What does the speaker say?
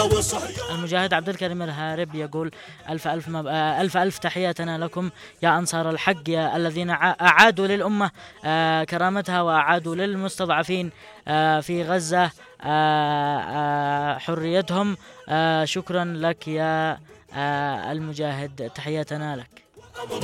المجاهد عبد الكريم الهارب يقول ألف ألف تحياتنا لكم يا أنصار الحق، يا الذين أعادوا للأمة كرامتها وأعادوا للمستضعفين في غزة حريتهم. شكرا لك يا المجاهد، تحياتنا لك.